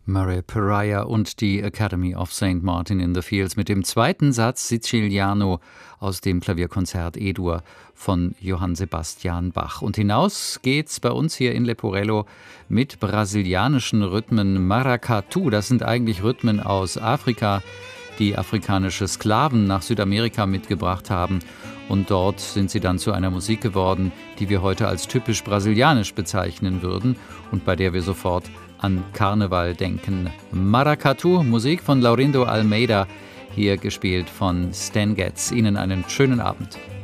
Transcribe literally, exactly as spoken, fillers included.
Murray Pariah und die Academy of Saint Martin in the Fields mit dem zweiten Satz Siciliano aus dem Klavierkonzert E-Dur von Johann Sebastian Bach. Und hinaus geht's bei uns hier in Leporello mit brasilianischen Rhythmen. Maracatu, das sind eigentlich Rhythmen aus Afrika, die afrikanische Sklaven nach Südamerika mitgebracht haben. Und dort sind sie dann zu einer Musik geworden, die wir heute als typisch brasilianisch bezeichnen würden und bei der wir sofort an Karneval denken. Maracatu, Musik von Laurindo Almeida, hier gespielt von Stan Getz. Ihnen einen schönen Abend.